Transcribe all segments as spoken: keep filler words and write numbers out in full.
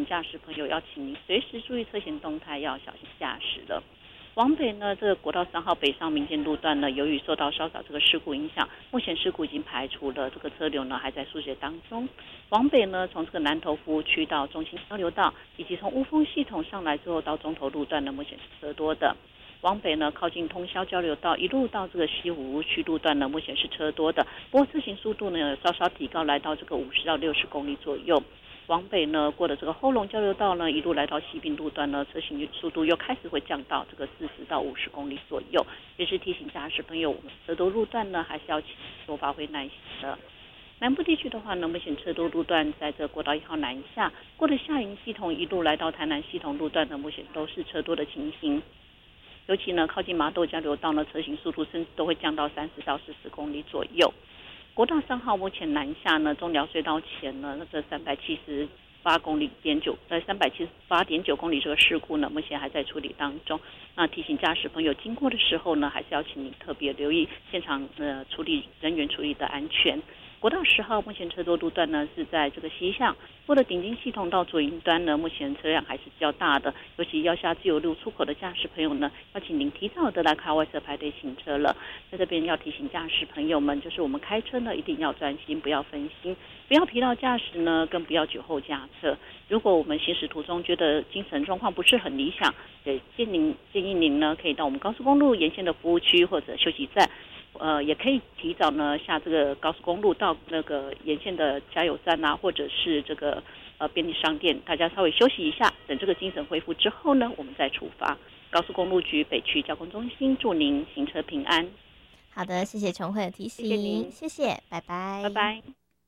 驾驶朋友要请您随时注意车前动态，要小心驾驶了。往北呢，这个国道三号北上民间路段呢，由于受到稍早这个事故影响，目前事故已经排除了，这个车流呢还在疏解当中。往北呢，从这个南投服务区到中心交流道，以及从乌峰系统上来之后到中投路段呢，目前是车多的。往北呢，靠近通霄交流道一路到这个西湖区路段呢，目前是车多的，不过车行速度呢稍稍提高，来到这个五十到六十公里左右。往北呢，过了这个后龙交流道呢，一路来到西滨路段呢，车行速度又开始会降到这个四十到五十公里左右。也是提醒驾驶朋友，我们车多路段呢，还是要多发挥耐心的。南部地区的话呢，目前车多路段在这国道一号南下，过了下营系统一路来到台南系统路段呢，目前都是车多的情形。尤其呢，靠近麻豆交流道呢，车行速度甚至都会降到三十到四十公里左右。国道三号目前南下呢，中寮隧道前呢，那个三百七十八公里点九呃三百七十八点九公里这个事故呢，目前还在处理当中。那提醒驾驶朋友经过的时候呢，还是要请你特别留意现场呃处理人员处理的安全。国道十号目前车多路段呢是在这个西向，过了顶金系统到左营端呢，目前车辆还是比较大的，尤其要下自由路出口的驾驶朋友呢，要请您提早的来卡外侧排队行车了。在这边要提醒驾驶朋友们，就是我们开车呢一定要专心，不要分心，不要疲劳驾驶呢，更不要酒后驾车。如果我们行驶途中觉得精神状况不是很理想，也建您建议您呢可以到我们高速公路沿线的服务区或者休息站。呃，也可以提早呢下这个高速公路到那个沿线的加油站啊，或者是这个呃便利商店，大家稍微休息一下，等这个精神恢复之后呢，我们再出发。高速公路局北区交通中心祝您行车平安。 好的，谢谢琼慧的提醒， 谢谢您， 谢谢，拜拜， 拜拜。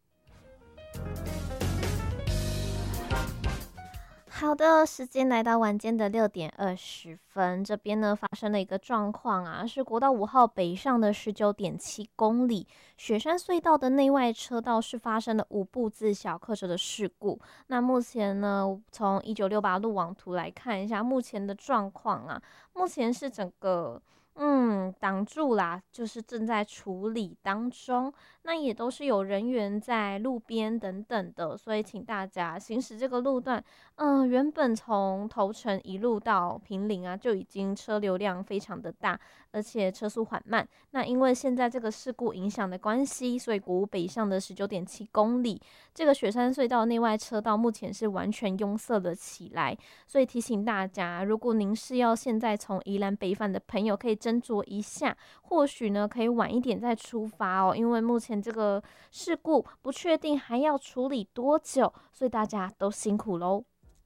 好的，时间来到晚间的六点二十分，这边呢发生了一个状况啊，是国道五号北上的十九点七公里，雪山隧道的内外车道是发生了五部自小客车的事故。那目前呢，从一九六八路网图来看一下目前的状况啊，目前是整个嗯挡住啦，就是正在处理当中。那也都是有人员在路边等等的，所以请大家行驶这个路段，嗯、呃，原本从头城一路到坪林啊，就已经车流量非常的大，而且车速缓慢。那因为现在这个事故影响的关系，所以国五北上的十九点七公里，这个雪山隧道内外车道目前是完全拥塞了起来。所以提醒大家，如果您是要现在从宜兰北返的朋友，可以斟酌一下，或许呢可以晚一点再出发哦，因为目前这个事故不确定还要处理多久，所以大家都辛苦咯。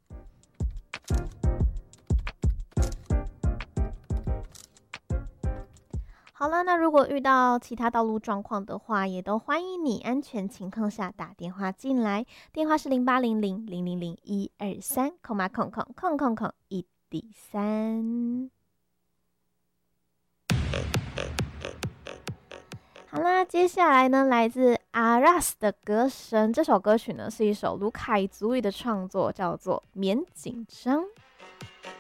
好了，那如果遇到其他道路状况的话，也都欢迎你安全情况下打电话进来，电话是零八零零零零零一二三空码空空空空空一比三。好啦，接下来呢，来自阿拉斯的歌声，这首歌曲呢是一首卢凯族语的创作，叫做《免紧张》。